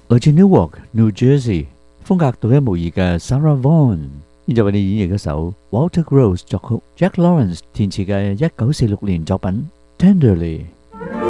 來自 Newark, New Jersey， 風格獨一無二嘅 Sarah Vaughan，現在為你演繹一首 Walter Groves 作曲、Jack Lawrence 填詞嘅1946年作品《Tenderly》。